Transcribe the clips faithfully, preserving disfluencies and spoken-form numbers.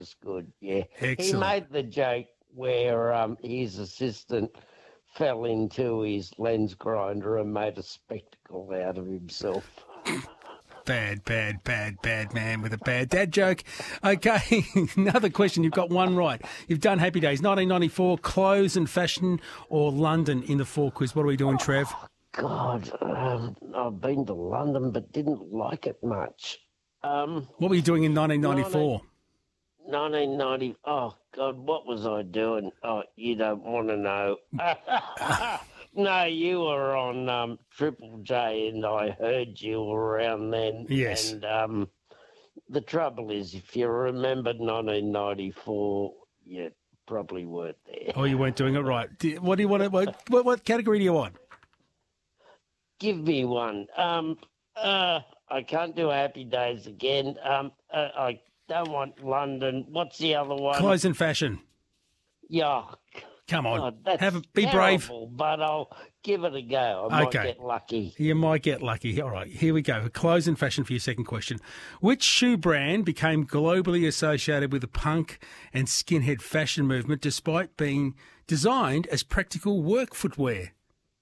was good, yeah. Excellent. He made the joke where um, his assistant fell into his lens grinder and made a spectacle out of himself. Bad, bad, bad, bad man with a bad dad joke. Okay, another question. You've got one right. You've done Happy Days, nineteen ninety-four, clothes and fashion, or London in the four quiz. What are we doing, Trev? Oh, God, um, I've been to London but didn't like it much. Um, What were you doing in nineteen ninety-four? nineteen ninety, oh, God, what was I doing? Oh, you don't want to know. No, you were on um, Triple J, and I heard you were around then. Yes. And um, the trouble is, if you remember nineteen ninety-four, you probably weren't there. Oh, you weren't doing it right. Do- What do you want? To, what, what what category do you want? Give me one. Um, uh, I can't do Happy Days again. Um, uh, I don't want London. What's the other one? Clothes and fashion. Yuck. Come on, God, that's have a, be brave. terrible, but I'll give it a go. I Okay. might get lucky. You might get lucky. All right, here we go. Clothes and fashion for your second question. Which shoe brand became globally associated with the punk and skinhead fashion movement despite being designed as practical work footwear?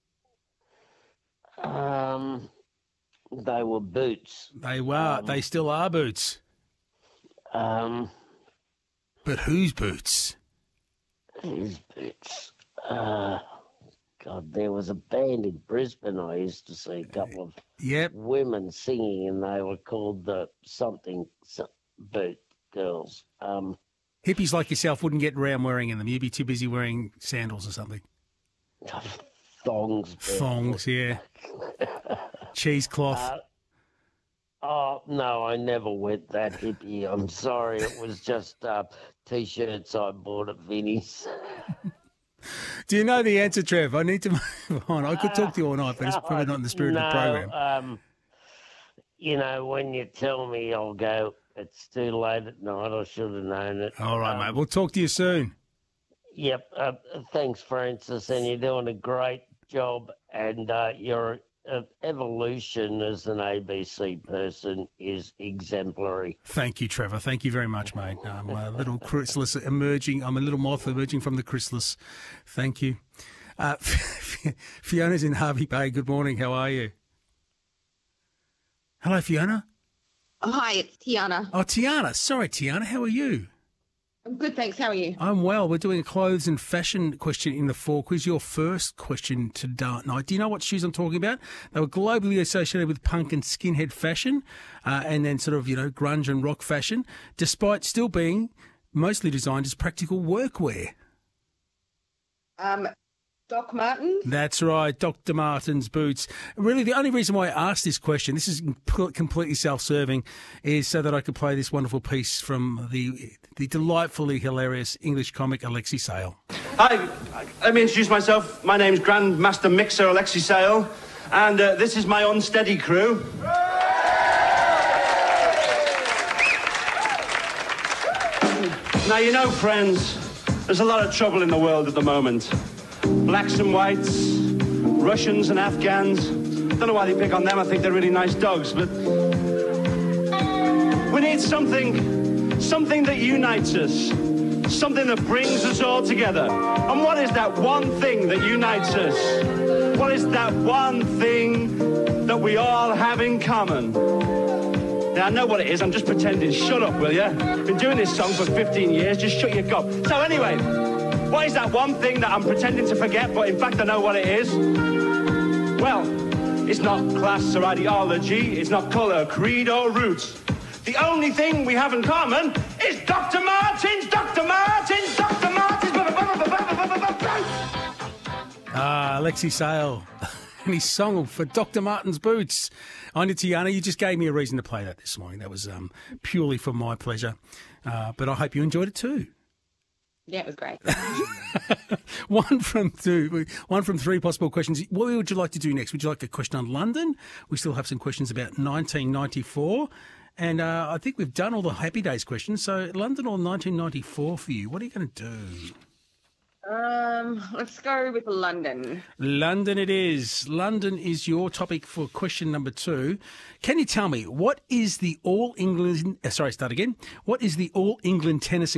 Um, they were boots. They were. Um, they still are boots. Um, But whose boots? these boots. Uh, God, there was a band in Brisbane I used to see a couple of Yep. women singing, and they were called the something so- boot girls. Um, Hippies like yourself wouldn't get around wearing in them. You'd be too busy wearing sandals or something. thongs. Thongs, yeah. Cheesecloth. Uh, Oh, no, I never went that hippie. I'm sorry. It was just uh, T-shirts I bought at Vinnie's. Do you know the answer, Trev? I need to move on. I could talk to you all night, but it's probably not in the spirit no, of the program. Um, you know, when you tell me, I'll go, it's too late at night. I should have known it. All right, um, mate. We'll talk to you soon. Yep. Uh, thanks, Francis, and you're doing a great job. And uh, your uh, evolution as an A B C person is exemplary. Thank you, Trevor. Thank you very much, mate. I'm a little chrysalis emerging. I'm a little moth emerging from the chrysalis. Thank you. Uh, Fiona's in Harvey Bay. Good morning. How are you? Hello, Fiona. Oh, hi, it's Tiana. Oh, Tiana. Sorry, Tiana. How are you? I'm good, thanks. How are you? I'm well. We're doing a clothes and fashion question in the four quiz. Your first question tonight. Do you know what shoes I'm talking about? They were globally associated with punk and skinhead fashion, uh, and then sort of, you know, grunge and rock fashion, despite still being mostly designed as practical workwear. Um, Doc Martens. That's right, Doctor Martens boots. Really, the only reason why I asked this question, this is completely self-serving, is so that I could play this wonderful piece from the the delightfully hilarious English comic Alexi Sale. Hi, let me introduce myself. My name's Grandmaster Mixer Alexi Sale, and uh, this is my unsteady crew. Now, you know, friends, there's a lot of trouble in the world at the moment. Blacks and whites, Russians and Afghans. Don't know why they pick on them. I think they're really nice dogs, but we need something, something that unites us, something that brings us all together. And what is that one thing that unites us? What is that one thing that we all have in common? Now, I know what it is. I'm just pretending. Shut up, will you? Been doing this song for fifteen years. Just shut your gob. So anyway, what is that one thing that I'm pretending to forget, but in fact I know what it is? Well, it's not class or ideology. It's not colour, creed or roots. The only thing we have in common is Doctor Martens, Doctor Martens, Doctor Martens. Ah, Alexi Sale and his song for Doctor Martens boots. I know, Tiana, you just gave me a reason to play that this morning. That was um, purely for my pleasure. Uh, but I hope you enjoyed it too. Yeah, it was great. one from two, one from three possible questions. What would you like to do next? Would you like a question on London? We still have some questions about nineteen ninety-four. And uh, I think we've done all the Happy Days questions. So London or nineteen ninety-four for you. What are you going to do? Um, let's go with London. London it is. London is your topic for question number two. Can you tell me, what is the All England, uh, sorry, start again. What is the All England Tennis